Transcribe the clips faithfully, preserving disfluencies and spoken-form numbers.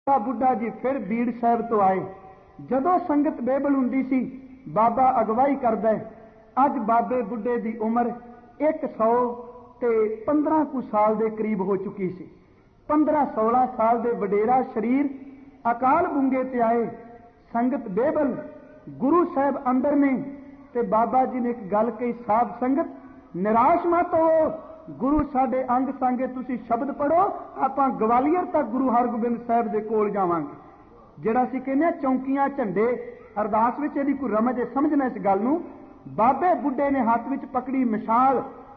बुढ़ा जी फिर बीड़ साहब तो आए। जदों संगत बेबल हुंदी सी बाबा अगवाई करदा है। अज बाबे बुढ़े की उम्र एक सौ ते पंद्रह कु साल के करीब हो चुकी सी। पंद्रह सोलह साल के वडेरा शरीर अकाल बूंगे ते आए। संगत बेबल गुरु साहब अंदर ने ते बाबा जी ने एक गल कही, साध संगत निराश मत हो, गुरु साडे अंग सांगे, तुसी शब्द पढ़ो, आपां गवालियर तक गुरु हरगोबिंद साहब दे कोल जावांगे। जिहड़ा असीं कहने आ चौंकियां झंडे अरदास विच इहदी कोई रमज है, समझना इस गल नूं। बाबे बुढ़े ने हाथ विच पकड़ी मिसाल,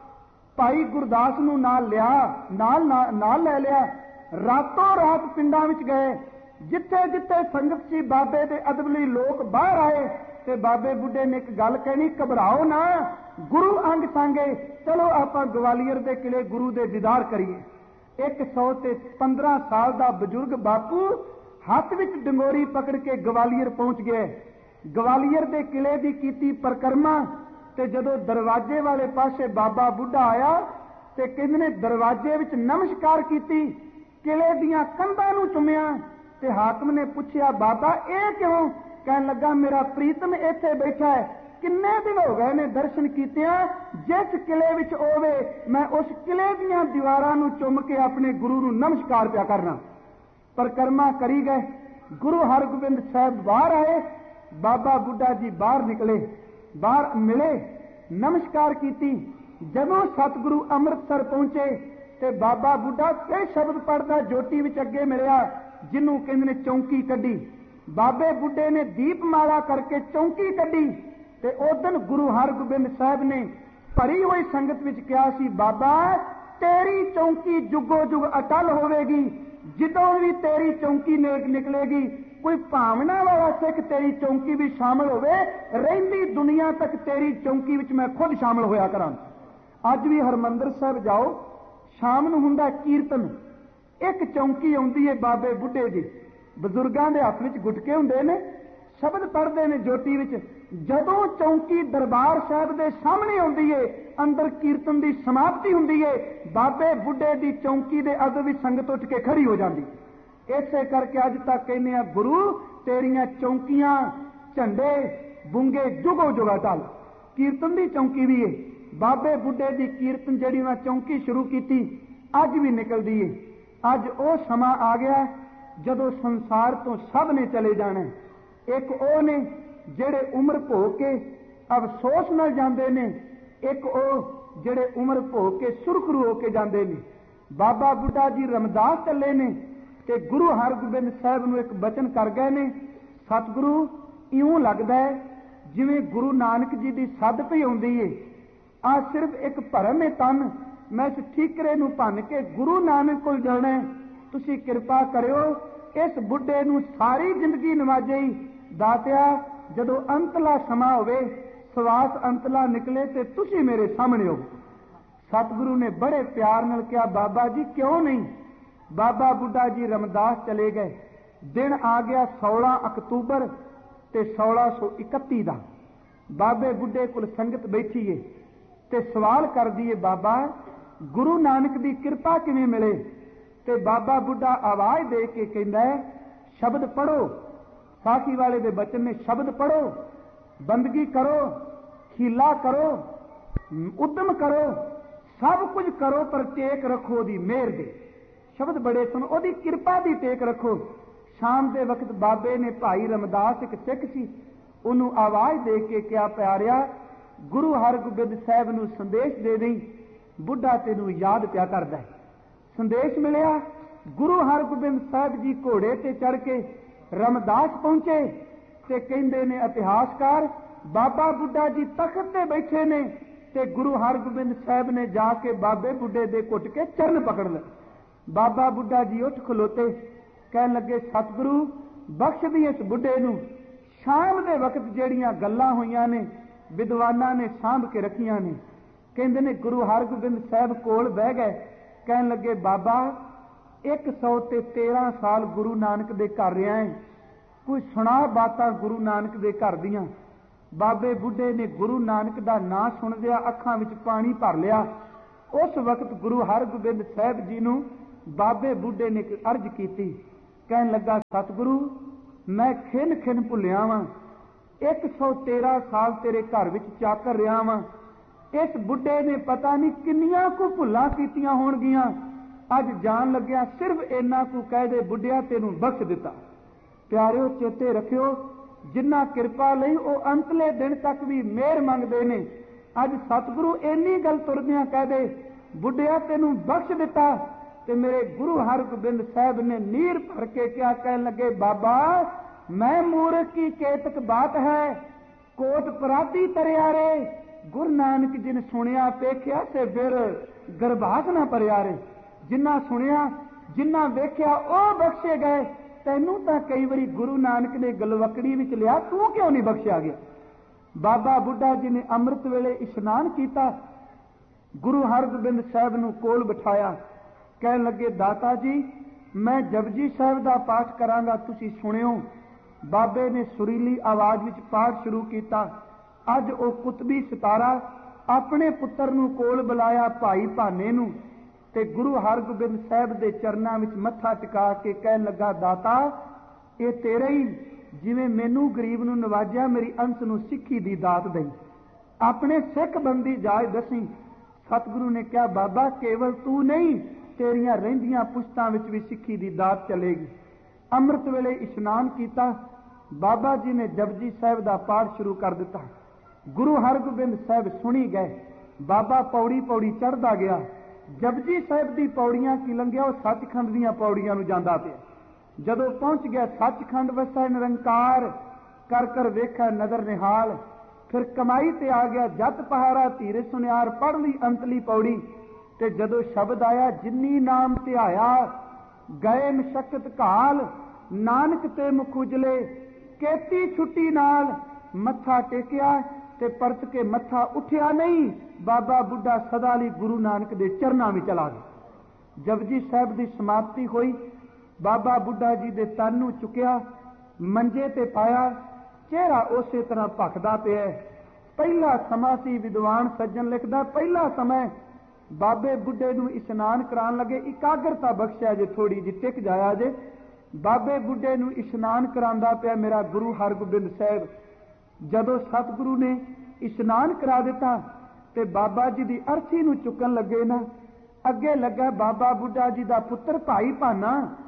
भाई गुरदास नूं नाल लिया, नाल नाल लै लिया, रातों रात पिंडां विच गए। जिथे जिथे संगत सी बाबे दे अदब लई लोक बाहर आए ते बाबे बुढ़े ने एक गल कहनी, घबराओ ना, गुरु अंग सांगे, चलो आपां ग्वालियर दे किले गुरु दे दीदार करिए। एक सौ ते पंद्रह साल का बजुर्ग बापू हाथ विच डंगोरी पकड़ के ग्वालियर पहुंच गए। ग्वालियर दे किले दी कीती परिक्रमा ते जदों दरवाजे वाले पासे बाबा बुढ़ा आया ते कहंदे ने दरवाजे विच नमस्कार कीती, किले दीआं कंधां नूं चुमिया ते हाकम ने पूछया, बाबा ए क्यों? कहन लगा, मेरा प्रीतम इत्थे बैठा है, किन्ने दिन हो गए ने दर्शन कीतियां, जिस किले विच होवे मैं उस किले दीआं दीवारां नूं चुम के अपने गुरु नूं नमस्कार पिया करना। परिक्रमा करी गए, गुरु हरगोबिंद साहब बाहर आए, बाबा बुढ़ा जी बाहर निकले, बाहर मिले, नमस्कार कीती। जदों सतगुरु अमृतसर पहुंचे ते बाबा बुढ़ा फिर शब्द पढ़दा जोटी विच अगे मिलिया, जिन्हों कहंदे ने चौंकी कड्डी। बाबे बुढ़े ने दीपमाला करके चौंकी कड्डी ते उदन गुरु हरगोबिंद साहब ने भरी हुई संगत विच कहा सी, बाबा तेरी चौंकी जुगो जुग अटल होवेगी, जिदों भी तेरी चौंकी निकलेगी कोई भावना वाला सिख तेरी चौंकी भी शामिल होवे, रहिंदी दुनिया तक तेरी चौंकी विच मैं खुद शामिल होया करां। अज भी हरमंदर साहब जाओ, शाम नूं हुंदा कीर्तन, एक चौंकी आउंदी है बाबे बुढ़े दी, बजुर्गां दे हत्थ विच गुटके हुंदे ने, शब्द पढ़ते ने जोटी विच। जदों चौंकी दरबार साहब दे सामने आउंदी है, अंदर कीर्तन दी समाप्ति हुंदी है, बाबे बुढ़े दी चौंकी दे अग विच संगत उठ के खड़ी हो जाती। इसे करके अज तक कहने गुरु तेरियां चौंकियां झंडे बुंगे जुगो जुगा टल। कीर्तन दी चौंकी भी है, बाबे बुढ़े दी कीर्तन जिहड़ी उन्हां चौंकी शुरू की अज भी निकलदी है। अज वो समा आ गया जदों संसार तो सब ने चले जाना। एक वो ने जेड़े उम्र भोग के अफसोस नाल जांदे ने, एक वो जेड़े उम्र भोग के सुरखरू होके जांदे ने। बाबा बुढ़ा जी रमदास चले ने ते गुरु हरगोबिंद साहब नूं एक बचन कर गए ने, सतगुरु इउं लगदा है जिवें गुरु नानक जी दी सद पई आउंदी है, आ सिर्फ एक भरम है तन, मैं इस ठीकरे नूं भन के गुरु नानक कोल जाना है, तुसीं किरपा करियो इस बुढ़े नूं सारी जिंदगी नवाजे। दातिया जदों अंतला समा होवे, सवास अंतला निकले ते तुसीं मेरे सामने हो। सतगुरु ने बड़े प्यार नाल कहा, बाबा जी क्यों नहीं। बाबा बुढ़ा जी रमदास चले गए। दिन आ गया सोलह अक्तूबर ते सोलह सौ इकती का। बाबे बुढ़े कोल संगत बैठी है ते सवाल कर दिए, बाबा गुरु नानक की कृपा किवें मिले? ते बाबा बुढ़ा आवाज दे के कहंदा है, शब्द पढ़ो। साखी वाले दे बचन ने, शब्द पढ़ो, बंदगी करो, खीला करो, उद्यम करो, सब कुछ करो, पर टेक रखो दी मेहर दे। शब्द बड़े सुन, ओदी कृपा दी टेक रखो। शाम के वक्त बाबे ने भाई रमदास एक सिख सी, उन्हों आवाज दे के क्या, प्यारिया गुरु हरगोबिंद साहब नूं संदेश दे दई, बुढ़ा तेनू याद प्या करदा है। संदेश मिलिया, गुरु हरगोबिंद साहब जी घोड़े ते चढ़ के रमदास पहुंचे ते कहंदे ने इतिहासकार, बाबा बुढ़ा जी तख्त ते बैठे ने ते गुरु हरगोबिंद साहब ने जाके बाबे बुढ़े दे घुट के चरण पकड़ ले। बाबा बुढ़ा जी उठ खलोते, कहन लगे, सतगुरु बख्श दी इस बुढ़े नूं। शाम दे वक्त जिहड़ियां गल्लां होईयां ने विद्वानां ने सांभ के रखियां ने। कहंदे ने गुरु हरगोबिंद साहब कोल बह गए, कहन लगे, बाबा एक सौ ते तेरह साल गुरु नानक दे घर रहा है, कोई सुना बातां गुरु नानक दे घर दियां। बाबे बुढ़े ने गुरु नानक दा नां सुनदिया अखां विच पानी भर लिया। उस वक्त गुरु हरगोबिंद साहब जी नूं बाबे बुढ़े ने एक अर्ज की, कहन लगा सतगुरु मैं खिन खिन भुलिया वां, एक सौ तेरह साल तेरे घर विच चाकर रहा वां, इस बुढ़े ने पता नहीं किन्नियां को भुल्लां कीतियां होणगियां, अज जान लग्या सिर्फ इन्ना को कह दे बुढ़िया तेनू बख्श दिता। प्यारिओ चेते रखियो, जिन्ना किरपा लई ओ अंतले दिन तक भी मेहर मंगदे ने। अज सतगुरु इन्नी गल तुरदियां कह दे बुढ़िया तेनू बख्श दिता, ते मेरे गुरु हरगोबिंद साहब ने नीर भर के क्या कहन लगे, बाबा मैं मूर्ख की केतक बात है, कोट पराधी तरिया रे, गुरु नानक जी ने सुनिया पेख्या ते फिर गर्भास ना भरिया रे। जिन्ना सुनिया जिन्ना वेख्या ओ बख्शे गए, तैनू तां कई बारी गुरु नानक ने गलवकड़ी विच लिया, तू क्यों नहीं बख्शिया गया। बाबा बुढ़ा जी ने अमृत वेले इशनान किया, गुरु हरगोबिंद साहब नू कोल बिठाया, कहन लगे दाता जी मैं जपजी साहब का पाठ करांगा, तुसी सुनियो। बाबे ने सुरीली आवाज विच पाठ शुरू किया। अज ओ कुतबी सितारा अपने पुत्र नू कोल बुलाया भाई भाने नू, ते गुरु हरगोबिंद साहब के चरणों में मत्था टिका के कहन लगा दाता ये तेरे ही, जिवें मैनू गरीब नू नवाजिया मेरी अंश नू सिक्खी दी दात दई, अपने सिख बंदी जाच दसी। सतगुरु ने कहा बाबा केवल तू नहीं, तेरियां रहिंदियां पुश्तां विच भी सिक्खी दी दात चलेगी। अमृत वेले इशनान किया, बाबा जी ने जपजी साहब का पाठ शुरू कर दिता। गुरु हरगोबिंद साहब सुनी गए, बाबा पौड़ी पौड़ी चढ़ता गया। जपजी साहब की पौड़ियां की लंघिया, सचखंड दीयां पौड़ियां नूं जांदा पिया। जदों पहुंच गया सचखंड वसै निरंकार, कर कर वेखा नदर निहाल, फिर कमाई ते आ गया जत पहाड़ा धीरे सुनियार, पढ़ ली अंतली पौड़ी। ते जदों शब्द आया जिन्नी नाम ध्याया गए मशक्कत घाल, नानक ते मुख उजले केती छुट्टी नाल, मत्था टेकिया ते परत के मत्था उठिया नहीं। बाबा बुढ़ा सदा लई गुरु नानक दे चरनां में चला गया। जपजी साहब की समाप्ति हुई, बाबा बुढ़ा जी दे तन नूं चुकिया, मंजे ते पाया, चेहरा उसे तरह भखदा पिया। पहला समा सी, विद्वान सज्जन लिखदा, पहला समय बाबे बुढ़े नूं इशनान करान लगे, इकाग्रता बख्शिया जे थोड़ी जी टिक जाया जे। बाबे बुढ़े नूं इशनान करांदा पिया मेरा गुरु हरगोबिंद साहब। जदों सतगुरु ने इशनान करा दिता ते बाबा जी की अर्थी नूं चुकन लगे ना, अगे लगा बाबा बुढ़ा जी का पुत्र भाई भाना,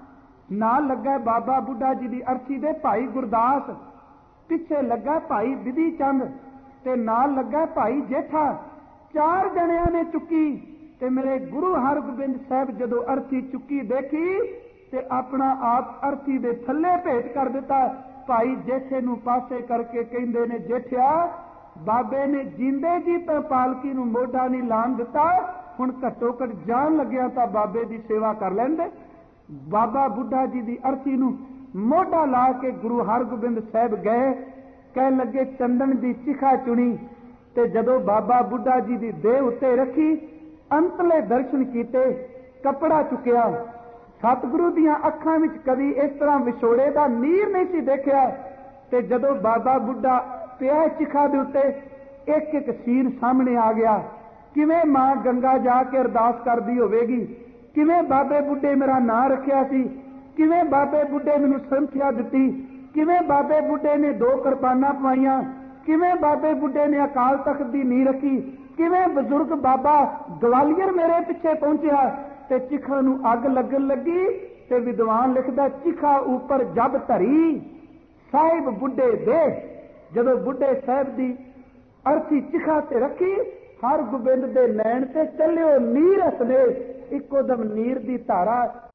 नाल लगा बाबा बुढ़ा जी की अर्थी दे भाई गुरदास, पिछे लगा भाई विधि चंद ते नाल लगा भाई जेठा। चार जणियां ने चुकी ते मेरे गुरु हरगोबिंद साहब जदों अर्थी चुकी देखी ते अपना आप अर्थी दे थल्ले भेट कर दिता। भाई जेठे नूं पासे करके कहंदे ने जेठिया बाबे ने जींदे जी तो पालकी नूं मोढा नहीं लाण दिता, हुण घट्टो घट जान लग्या तां बाबे की सेवा कर लैंदे। बाबा बुढ़ा जी की अर्थी नूं मोढा ला के गुरु हरगोबिंद साहब गए, कह लगे चंदन की चिखा चुनी ते जदों बाबा बुढ़ा जी की देह उत्ते रखी, अंतले दर्शन किए, कपड़ा चुकिया। सतगुरु दियां अखां विच कभी इस तरह विछोड़े का नीर नहीं सी देखिया। ते जदों बाबा बुढ़ा पिया चिखा दे उत्ते, एक एक सीन सामने आ गया। किवें मां गंगा जाके अरदास करदी होवेगी, किवें बाबे बुढ़े मेरा नां रखिया सी, किवें बाबे बुढ़े मैनूं संख्या दिती, किवें बाबे बुढ़े ने दो किरपानां पवाईयां, किवें बाबे बुढ़े ने अकाल तख्त दी नींह रखी, किवें बजुर्ग बाबा ग्वालियर मेरे पिछे पहुंचिया ते चिखा नूं अग लगन लगी। ते विद्वान लिखदा चिखा ऊपर जब धरी साहिब बुढ़े दे। जदों बुढ़े साहब दी अर्थी चिखा ते रखी, हरगोबिंद दे नैन ते चलियो नीर हसने, इको दम नीर दी धारा